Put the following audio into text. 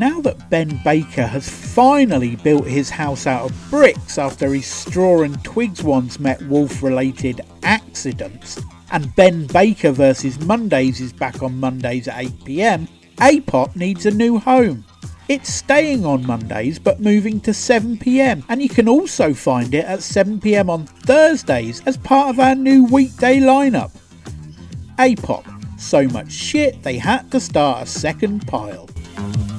Now that Ben Baker has finally built his house out of bricks after his straw and twigs once met wolf-related accidents, and Ben Baker vs Mondays is back on Mondays at 8 PM, APOP needs a new home. It's staying on Mondays but moving to 7 PM, and you can also find it at 7 PM on Thursdays as part of our new weekday lineup. APOP, so much shit they had to start a second pile.